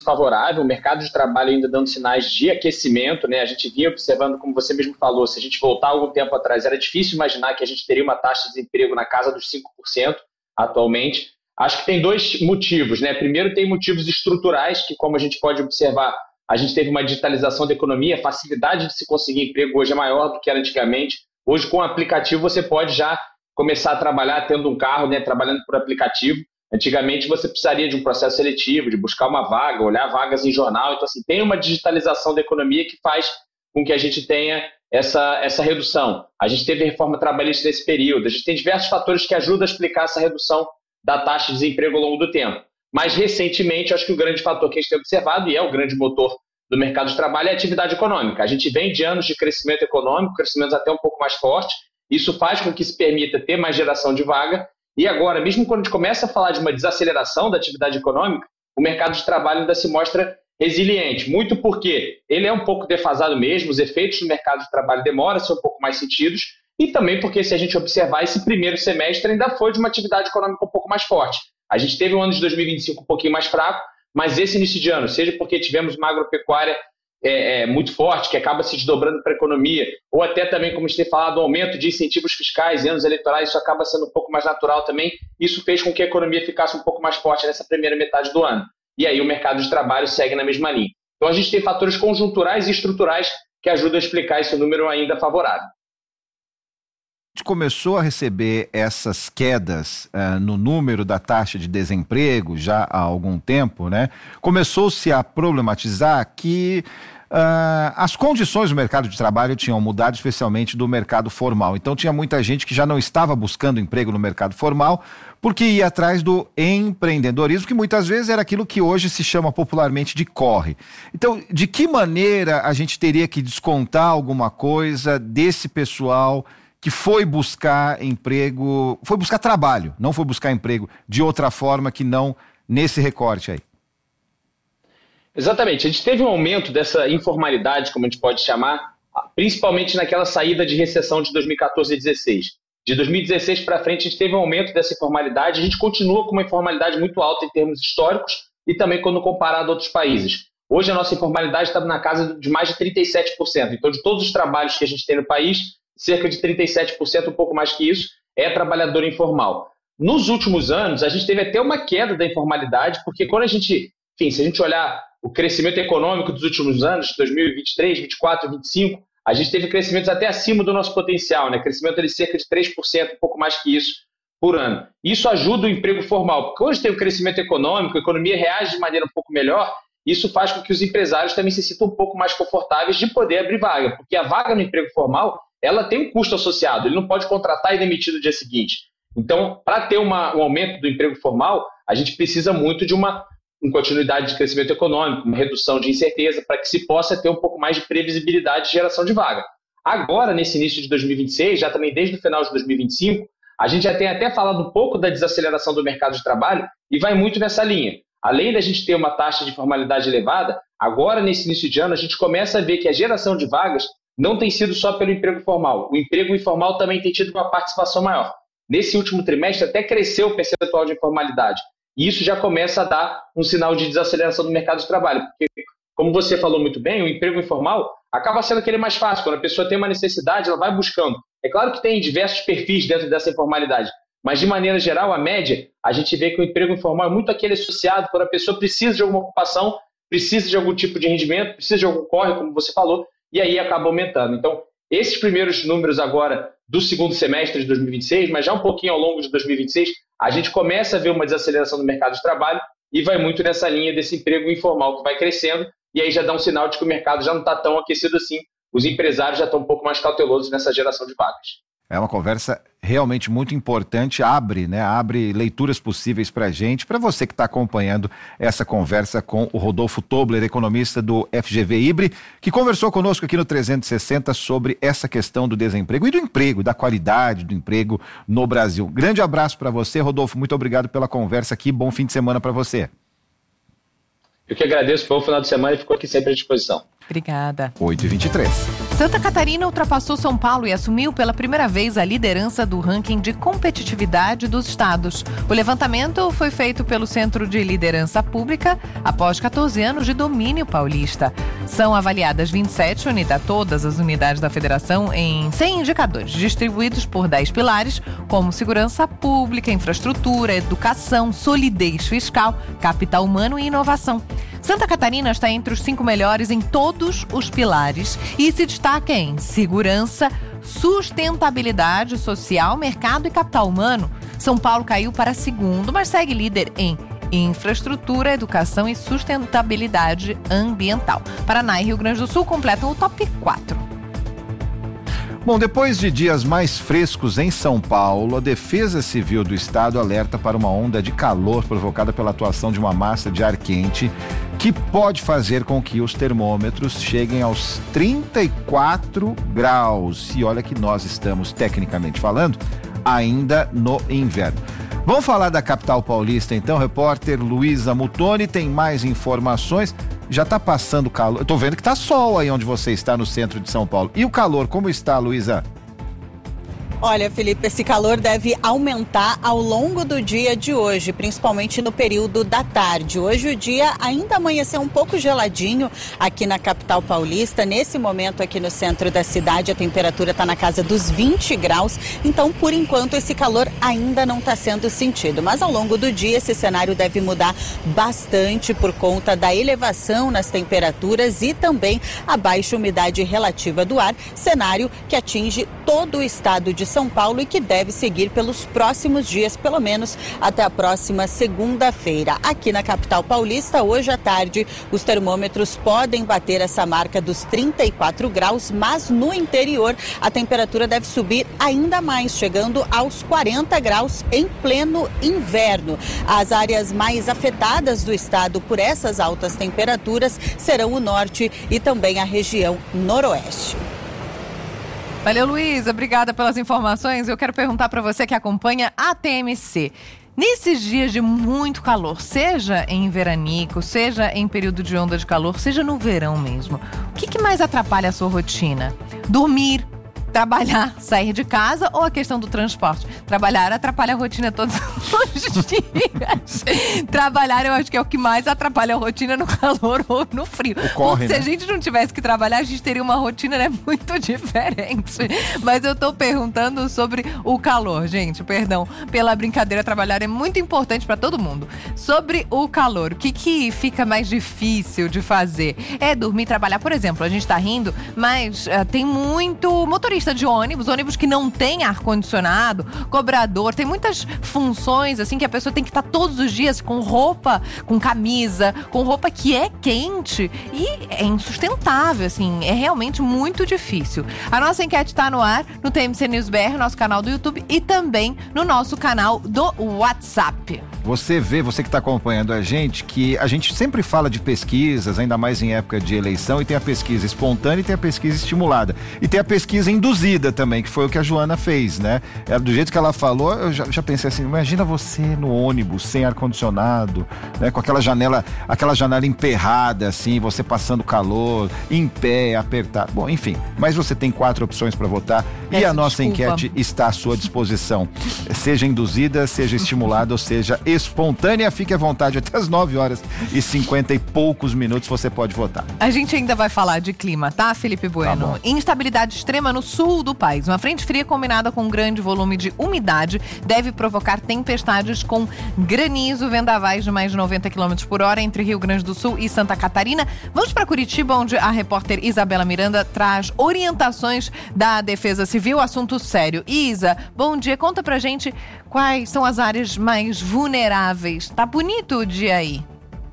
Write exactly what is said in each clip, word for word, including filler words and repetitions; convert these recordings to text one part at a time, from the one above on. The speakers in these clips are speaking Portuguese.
favorável, o mercado de trabalho ainda dando sinais de aquecimento, né? A gente vinha observando, como você mesmo falou, se a gente voltar algum tempo atrás, era difícil imaginar que a gente teria uma taxa de desemprego na casa dos cinco por cento atualmente. Acho que tem dois motivos, né? Primeiro, tem motivos estruturais, que como a gente pode observar, a gente teve uma digitalização da economia, a facilidade de se conseguir emprego hoje é maior do que era antigamente. Hoje, com o aplicativo, você pode já começar a trabalhar tendo um carro, né? Trabalhando por aplicativo. Antigamente você precisaria de um processo seletivo, de buscar uma vaga, olhar vagas em jornal. Então, assim, tem uma digitalização da economia que faz com que a gente tenha essa, essa redução. A gente teve reforma trabalhista nesse período. A gente tem diversos fatores que ajudam a explicar essa redução da taxa de desemprego ao longo do tempo. Mas, recentemente, acho que o grande fator que a gente tem observado, e é o grande motor do mercado de trabalho, é a atividade econômica. A gente vem de anos de crescimento econômico, crescimentos até um pouco mais fortes. Isso faz com que se permita ter mais geração de vaga. E agora, mesmo quando a gente começa a falar de uma desaceleração da atividade econômica, o mercado de trabalho ainda se mostra resiliente, muito porque ele é um pouco defasado mesmo, os efeitos do mercado de trabalho demoram a ser um pouco mais sentidos, e também porque, se a gente observar, esse primeiro semestre ainda foi de uma atividade econômica um pouco mais forte. A gente teve um ano de dois mil e vinte e cinco um pouquinho mais fraco, mas esse início de ano, seja porque tivemos uma agropecuária É, é, muito forte, que acaba se desdobrando para a economia, ou até também, como a gente tem falado, o aumento de incentivos fiscais em anos eleitorais, isso acaba sendo um pouco mais natural também, isso fez com que a economia ficasse um pouco mais forte nessa primeira metade do ano. E aí o mercado de trabalho segue na mesma linha. Então a gente tem fatores conjunturais e estruturais que ajudam a explicar esse número ainda favorável. A gente começou a receber essas quedas uh, no número da taxa de desemprego já há algum tempo, né? Começou-se a problematizar que uh, as condições do mercado de trabalho tinham mudado, especialmente do mercado formal. Então tinha muita gente que já não estava buscando emprego no mercado formal porque ia atrás do empreendedorismo, que muitas vezes era aquilo que hoje se chama popularmente de corre. Então, de que maneira a gente teria que descontar alguma coisa desse pessoal que foi buscar emprego, foi buscar trabalho, não foi buscar emprego de outra forma que não nesse recorte aí? Exatamente. A gente teve um aumento dessa informalidade, como a gente pode chamar, principalmente naquela saída de recessão de dois mil e quatorze e dois mil e dezesseis. De dois mil e dezesseis para frente, a gente teve um aumento dessa informalidade. A gente continua com uma informalidade muito alta em termos históricos e também quando comparado a outros países. Hoje, a nossa informalidade está na casa de mais de trinta e sete por cento. Então, de todos os trabalhos que a gente tem no país, cerca de trinta e sete por cento, um pouco mais que isso, é trabalhador informal. Nos últimos anos, a gente teve até uma queda da informalidade, porque quando a gente, enfim, se a gente olhar o crescimento econômico dos últimos anos, dois mil e vinte e três, vinte e quatro, vinte e cinco, a gente teve crescimentos até acima do nosso potencial, né? Crescimento de cerca de três por cento, um pouco mais que isso, por ano. Isso ajuda o emprego formal, porque hoje tem o crescimento econômico, a economia reage de maneira um pouco melhor, isso faz com que os empresários também se sintam um pouco mais confortáveis de poder abrir vaga, porque a vaga no emprego formal, ela tem um custo associado, ele não pode contratar e demitir no dia seguinte. Então, para ter uma, um aumento do emprego formal, a gente precisa muito de uma, uma continuidade de crescimento econômico, uma redução de incerteza, para que se possa ter um pouco mais de previsibilidade de geração de vaga. Agora, nesse início de dois mil e vinte e seis, já também desde o final de dois mil e vinte e cinco, a gente já tem até falado um pouco da desaceleração do mercado de trabalho e vai muito nessa linha. Além da gente ter uma taxa de formalidade elevada, agora, nesse início de ano, a gente começa a ver que a geração de vagas não tem sido só pelo emprego formal. O emprego informal também tem tido uma participação maior. Nesse último trimestre, até cresceu o percentual de informalidade. E isso já começa a dar um sinal de desaceleração do mercado de trabalho. Porque, como você falou muito bem, o emprego informal acaba sendo aquele mais fácil. Quando a pessoa tem uma necessidade, ela vai buscando. É claro que tem diversos perfis dentro dessa informalidade. Mas, de maneira geral, a média, a gente vê que o emprego informal é muito aquele associado quando a pessoa precisa de alguma ocupação, precisa de algum tipo de rendimento, precisa de algum corre, como você falou, e aí acaba aumentando. Então, esses primeiros números agora do segundo semestre de dois mil e vinte e seis, mas já um pouquinho ao longo de dois mil e vinte e seis, a gente começa a ver uma desaceleração do mercado de trabalho e vai muito nessa linha desse emprego informal que vai crescendo, e aí já dá um sinal de que o mercado já não está tão aquecido assim, os empresários já estão um pouco mais cautelosos nessa geração de vagas. É uma conversa realmente muito importante, abre, né, abre leituras possíveis para a gente, para você que está acompanhando essa conversa com o Rodolfo Tobler, economista do F G V IBRE, que conversou conosco aqui no trezentos e sessenta sobre essa questão do desemprego e do emprego, da qualidade do emprego no Brasil. Grande abraço para você, Rodolfo, muito obrigado pela conversa aqui, bom fim de semana para você. Eu que agradeço, bom final de semana e fico aqui sempre à disposição. Obrigada. oito e vinte e três. Santa Catarina ultrapassou São Paulo e assumiu pela primeira vez a liderança do ranking de competitividade dos estados. O levantamento foi feito pelo Centro de Liderança Pública após catorze anos de domínio paulista. São avaliadas vinte e sete unidades, todas as unidades da federação, em cem indicadores, distribuídos por dez pilares, como segurança pública, infraestrutura, educação, solidez fiscal, capital humano e inovação. Santa Catarina está entre os cinco melhores em todos os pilares e se destaca em segurança, sustentabilidade social, mercado e capital humano. São Paulo caiu para segundo, mas segue líder em infraestrutura, educação e sustentabilidade ambiental. Paraná e Rio Grande do Sul completam o top quatro. Bom, depois de dias mais frescos em São Paulo, a Defesa Civil do Estado alerta para uma onda de calor provocada pela atuação de uma massa de ar quente que pode fazer com que os termômetros cheguem aos trinta e quatro graus. E olha que nós estamos, tecnicamente falando, ainda no inverno. Vamos falar da capital paulista então, repórter Luísa Mutoni tem mais informações. Já está passando calor, eu tô vendo que tá sol aí onde você está no centro de São Paulo. E o calor, como está, Luísa? Olha, Felipe, esse calor deve aumentar ao longo do dia de hoje, principalmente no período da tarde. Hoje o dia ainda amanheceu um pouco geladinho aqui na capital paulista. Nesse momento aqui no centro da cidade a temperatura está na casa dos vinte graus, então por enquanto esse calor ainda não está sendo sentido. Mas ao longo do dia esse cenário deve mudar bastante por conta da elevação nas temperaturas e também a baixa umidade relativa do ar, cenário que atinge todo o estado de São Paulo e que deve seguir pelos próximos dias, pelo menos até a próxima segunda-feira. Aqui na capital paulista, hoje à tarde, os termômetros podem bater essa marca dos trinta e quatro graus, mas no interior a temperatura deve subir ainda mais, chegando aos quarenta graus em pleno inverno. As áreas mais afetadas do estado por essas altas temperaturas serão o norte e também a região noroeste. Valeu, Luísa. Obrigada pelas informações. Eu quero perguntar para você que acompanha a T M C. Nesses dias de muito calor, seja em veranico, seja em período de onda de calor, seja no verão mesmo, o que, que mais atrapalha a sua rotina? Dormir, trabalhar, sair de casa ou a questão do transporte? Trabalhar atrapalha a rotina todos os dias. Trabalhar eu acho que é o que mais atrapalha a rotina no calor ou no frio. Ocorre, Porque né? se a gente não tivesse que trabalhar, a gente teria uma rotina, né, muito diferente. Mas eu tô perguntando sobre o calor, gente, perdão pela brincadeira, trabalhar é muito importante para todo mundo. Sobre o calor, o que que fica mais difícil de fazer? É dormir, trabalhar, por exemplo, a gente tá rindo, mas uh, tem muito motorista de ônibus, ônibus que não tem ar-condicionado, cobrador, tem muitas funções assim que a pessoa tem que estar todos os dias com roupa, com camisa, com roupa que é quente e é insustentável, assim, é realmente muito difícil. A nossa enquete está no ar no T M C News B R, nosso canal do YouTube e também no nosso canal do WhatsApp. Você vê, você que está acompanhando a gente, que a gente sempre fala de pesquisas, ainda mais em época de eleição, e tem a pesquisa espontânea e tem a pesquisa estimulada. E tem a pesquisa induzida também, que foi o que a Joana fez, né? Ela, do jeito que ela falou, eu já, já pensei assim, imagina você no ônibus, sem ar-condicionado, né? Com aquela janela, aquela janela emperrada, assim, você passando calor, em pé, apertado. Bom, enfim, mas você tem quatro opções para votar e Essa a nossa desculpa. enquete está à sua disposição. Seja induzida, seja estimulada ou seja espontânea, fique à vontade, até as nove horas e cinquenta e poucos minutos você pode votar. A gente ainda vai falar de clima, tá, Felipe Bueno? Tá Instabilidade extrema no sul do país. Uma frente fria combinada com um grande volume de umidade deve provocar tempestades com granizo, vendavais de mais de noventa quilômetros por hora entre Rio Grande do Sul e Santa Catarina. Vamos para Curitiba, onde a repórter Isabela Miranda traz orientações da Defesa Civil, assunto sério. Isa, bom dia, conta pra gente quais são as áreas mais vulneráveis. Tá bonito o dia aí?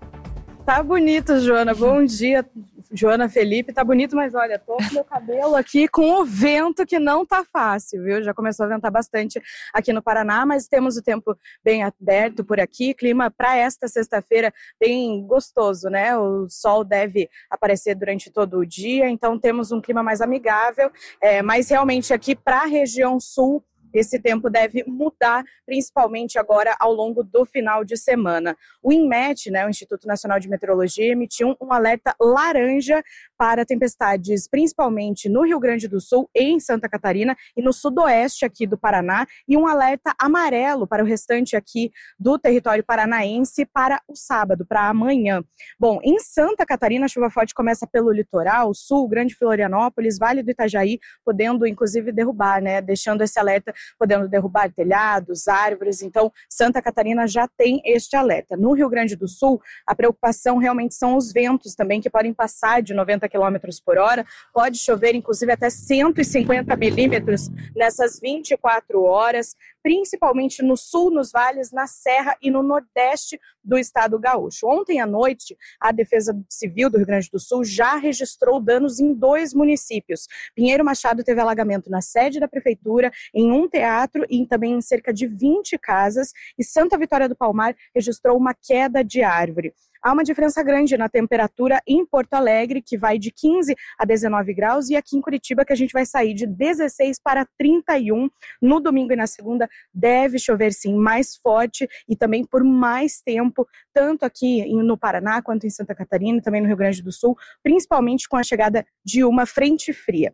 Tá bonito, Joana. Bom dia, Joana, Felipe. Tá bonito, mas olha, tô com meu cabelo aqui com o vento que não tá fácil, viu? Já começou a ventar bastante aqui no Paraná, mas temos o tempo bem aberto por aqui. Clima para esta sexta-feira bem gostoso, né? O sol deve aparecer durante todo o dia, então temos um clima mais amigável, é, mas realmente aqui para a região sul, esse tempo deve mudar, principalmente agora ao longo do final de semana. O INMET, né, o Instituto Nacional de Meteorologia, emitiu um alerta laranja para tempestades, principalmente no Rio Grande do Sul, em Santa Catarina e no sudoeste aqui do Paraná, e um alerta amarelo para o restante aqui do território paranaense para o sábado, para amanhã. Bom, em Santa Catarina, a chuva forte começa pelo litoral, sul, Grande Florianópolis, Vale do Itajaí, podendo inclusive derrubar, né, deixando esse alerta, podendo derrubar telhados, árvores. Então, Santa Catarina já tem este alerta. No Rio Grande do Sul, a preocupação realmente são os ventos também, que podem passar de noventa quilômetros por hora, pode chover inclusive até cento e cinquenta milímetros nessas vinte e quatro horas, principalmente no sul, nos vales, na serra e no nordeste do estado gaúcho. Ontem à noite, a Defesa Civil do Rio Grande do Sul já registrou danos em dois municípios. Pinheiro Machado teve alagamento na sede da prefeitura, em um teatro e também em cerca de vinte casas, e Santa Vitória do Palmar registrou uma queda de árvore. Há uma diferença grande na temperatura em Porto Alegre, que vai de quinze a dezenove graus, e aqui em Curitiba, que a gente vai sair de dezesseis para trinta e um. No domingo e na segunda deve chover sim mais forte e também por mais tempo, tanto aqui no Paraná quanto em Santa Catarina e também no Rio Grande do Sul, principalmente com a chegada de uma frente fria.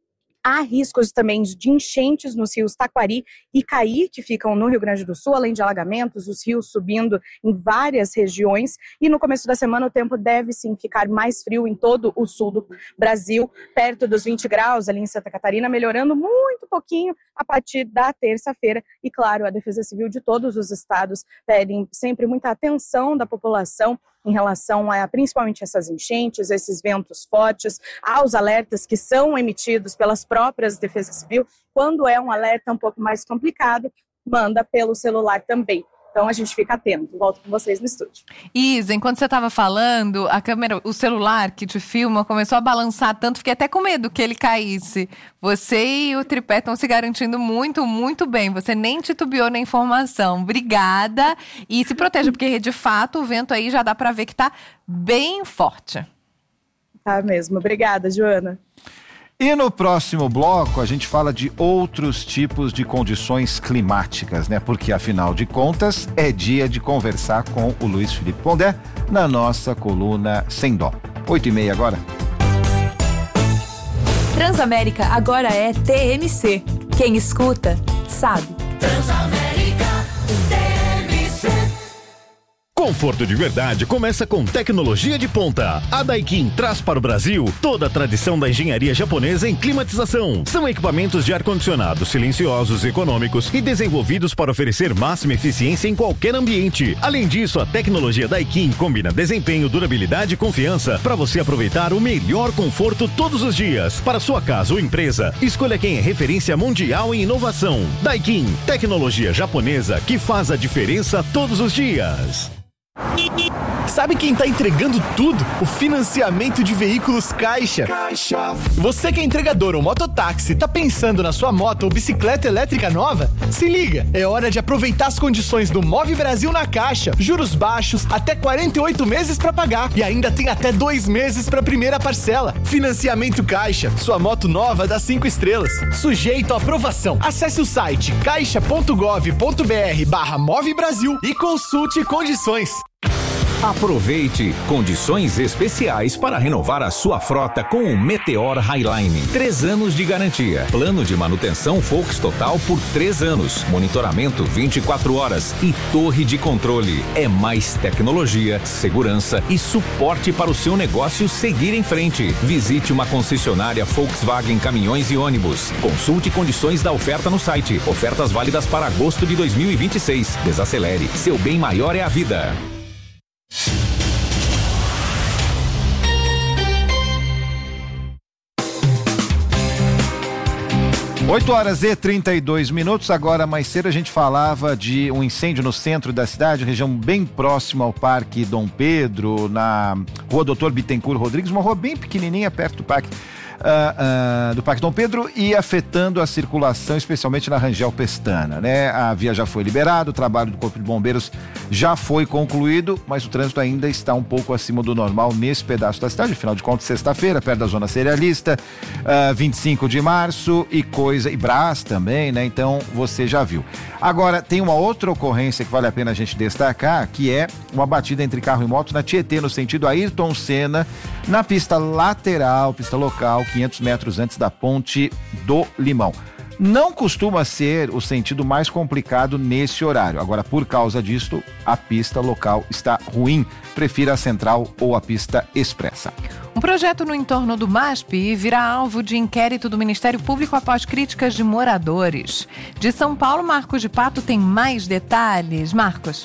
Há riscos também de enchentes nos rios Taquari e Caí, que ficam no Rio Grande do Sul, além de alagamentos, os rios subindo em várias regiões. E no começo da semana o tempo deve sim ficar mais frio em todo o sul do Brasil, perto dos vinte graus ali em Santa Catarina, melhorando muito pouquinho a partir da terça-feira. E claro, a Defesa Civil de todos os estados pedem sempre muita atenção da população em relação a principalmente essas enchentes, esses ventos fortes, aos alertas que são emitidos pelas próprias Defesa Civil. Quando é um alerta um pouco mais complicado, manda pelo celular também. Então a gente fica atento. Volto com vocês no estúdio. Isa, enquanto você estava falando, a câmera, o celular que te filma começou a balançar tanto, fiquei até com medo que ele caísse. Você e o tripé estão se garantindo muito, muito bem. Você nem titubeou na informação. Obrigada. E se proteja, porque de fato o vento aí já dá para ver que está bem forte. Tá mesmo. Obrigada, Joana. E no próximo bloco a gente fala de outros tipos de condições climáticas, né? Porque afinal de contas é dia de conversar com o Luiz Felipe Pondé na nossa coluna Sem Dó. Oito e meia agora. Transamérica agora é T M C. Quem escuta, sabe. Transamérica T M C. Conforto de verdade começa com tecnologia de ponta. A Daikin traz para o Brasil toda a tradição da engenharia japonesa em climatização. São equipamentos de ar-condicionado silenciosos, econômicos e desenvolvidos para oferecer máxima eficiência em qualquer ambiente. Além disso, a tecnologia Daikin combina desempenho, durabilidade e confiança para você aproveitar o melhor conforto todos os dias. Para sua casa ou empresa, escolha quem é referência mundial em inovação. Daikin, tecnologia japonesa que faz a diferença todos os dias. Sabe quem tá entregando tudo? O financiamento de veículos Caixa. Caixa. Você que é entregador ou mototáxi, tá pensando na sua moto ou bicicleta elétrica nova? Se liga, é hora de aproveitar as condições do Move Brasil na Caixa. Juros baixos, até quarenta e oito meses pra pagar e ainda tem até dois meses pra primeira parcela. Financiamento Caixa, sua moto nova dá cinco estrelas. Sujeito à aprovação. Acesse o site caixa ponto gov ponto br barra Move Brasil e consulte condições. Aproveite condições especiais para renovar a sua frota com o Meteor Highline. Três anos de garantia. Plano de manutenção Volks Total por três anos. Monitoramento vinte e quatro horas e torre de controle. É mais tecnologia, segurança e suporte para o seu negócio seguir em frente. Visite uma concessionária Volkswagen Caminhões e Ônibus. Consulte condições da oferta no site. Ofertas válidas para agosto de dois mil e vinte e seis. Desacelere. Seu bem maior é a vida. oito horas e trinta e dois minutos. Agora, mais cedo, a gente falava de um incêndio no centro da cidade, região bem próxima ao Parque Dom Pedro, na Rua Doutor Bittencourt Rodrigues, uma rua bem pequenininha perto do Parque Uh, uh, do Parque Dom Pedro, e afetando a circulação, especialmente na Rangel Pestana, né? A via já foi liberada, o trabalho do Corpo de Bombeiros já foi concluído, mas o trânsito ainda está um pouco acima do normal nesse pedaço da cidade. Afinal de contas, sexta-feira, perto da Zona Cerealista, uh, vinte e cinco de março e coisa, e Brás também, né? Então você já viu. Agora, tem uma outra ocorrência que vale a pena a gente destacar, que é uma batida entre carro e moto na Tietê, no sentido Ayrton Senna, na pista lateral, pista local, quinhentos metros antes da Ponte do Limão. Não costuma ser o sentido mais complicado nesse horário. Agora, por causa disto, a pista local está ruim. Prefira a central ou a pista expressa. Um projeto no entorno do MASP virá alvo de inquérito do Ministério Público após críticas de moradores. De São Paulo, Marcos de Pato tem mais detalhes. Marcos.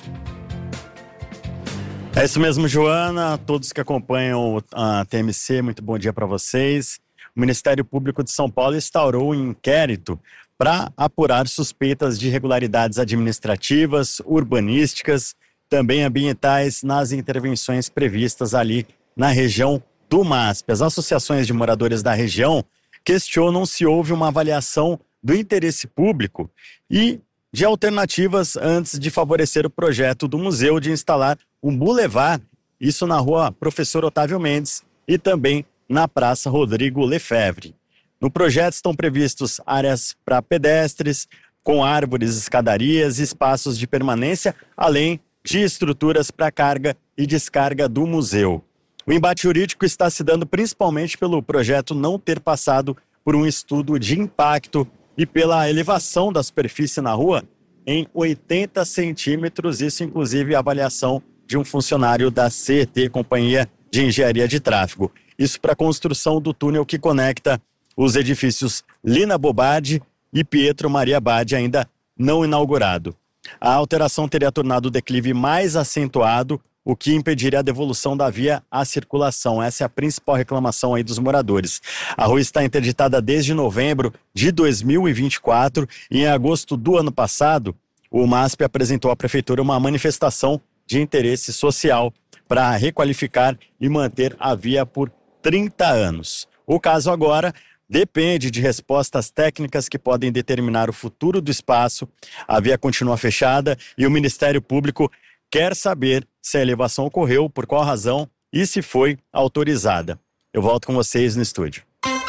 É isso mesmo, Joana. Todos que acompanham a T M C, muito bom dia para vocês. O Ministério Público de São Paulo instaurou um inquérito para apurar suspeitas de irregularidades administrativas, urbanísticas, também ambientais nas intervenções previstas ali na região do MASP. As associações de moradores da região questionam se houve uma avaliação do interesse público e de alternativas antes de favorecer o projeto do museu de instalar um bulevar, isso na rua Professor Otávio Mendes e também na Praça Rodrigo Lefebvre. No projeto estão previstos áreas para pedestres, com árvores, escadarias e espaços de permanência, além de estruturas para carga e descarga do museu. O embate jurídico está se dando principalmente pelo projeto não ter passado por um estudo de impacto e pela elevação da superfície na rua em oitenta centímetros, isso inclusive a avaliação de um funcionário da C E T, Companhia de Engenharia de Tráfego. Isso para a construção do túnel que conecta os edifícios Lina Bobardi e Pietro Maria Badi, ainda não inaugurado. A alteração teria tornado o declive mais acentuado, o que impediria a devolução da via à circulação. Essa é a principal reclamação aí dos moradores. A rua está interditada desde novembro de dois mil e vinte e quatro e em agosto do ano passado, o MASP apresentou à Prefeitura uma manifestação de interesse social para requalificar e manter a via por trinta anos. O caso agora depende de respostas técnicas que podem determinar o futuro do espaço. A via continua fechada e o Ministério Público quer saber se a elevação ocorreu, por qual razão e se foi autorizada. Eu volto com vocês no estúdio.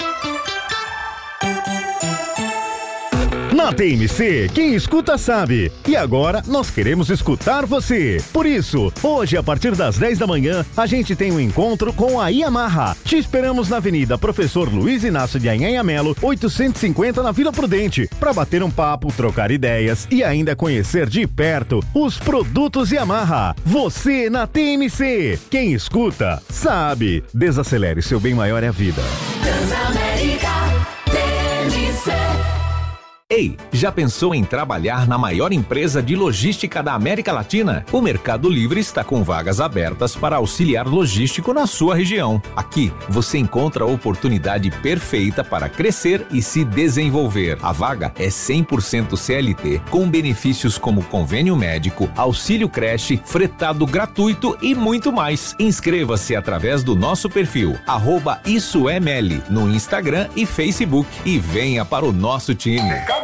Na T M C, quem escuta sabe. E agora nós queremos escutar você. Por isso, hoje a partir das dez da manhã, a gente tem um encontro com a Yamaha. Te esperamos na Avenida Professor Luiz Inácio de Anhanha Melo, oitocentos e cinquenta na Vila Prudente, para bater um papo, trocar ideias e ainda conhecer de perto os produtos Yamaha. Você na T M C. Quem escuta sabe. Desacelere, seu bem maior é a vida. Transamérica T M C. Ei, já pensou em trabalhar na maior empresa de logística da América Latina? O Mercado Livre está com vagas abertas para auxiliar logístico na sua região. Aqui, você encontra a oportunidade perfeita para crescer e se desenvolver. A vaga é cem por cento C L T, com benefícios como convênio médico, auxílio creche, fretado gratuito e muito mais. Inscreva-se através do nosso perfil, arroba Isso é Meli, no Instagram e Facebook, e venha para o nosso time.